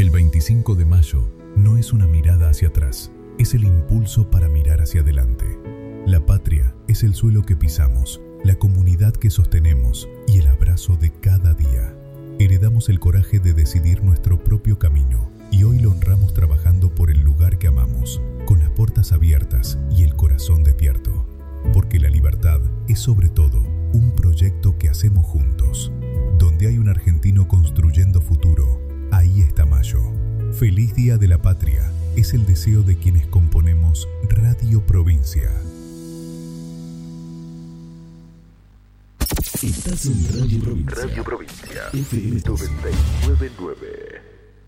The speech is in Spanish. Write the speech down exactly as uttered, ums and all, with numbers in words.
El veinticinco de mayo no es una mirada hacia atrás, es el impulso para mirar hacia adelante. La patria es el suelo que pisamos, la comunidad que sostenemos y el abrazo de cada día. Heredamos el coraje de decidir nuestro propio camino y hoy lo honramos trabajando por el lugar que amamos, con las puertas abiertas y el corazón despierto. Porque la libertad es sobre todo un proyecto que hacemos juntos. Donde hay un argentino construyendo futuro, ahí está Mayo. Feliz Día de la Patria es el deseo de quienes componemos Radio Provincia. Estás en Radio Provincia. Radio Provincia. F M noventa y nueve punto nueve.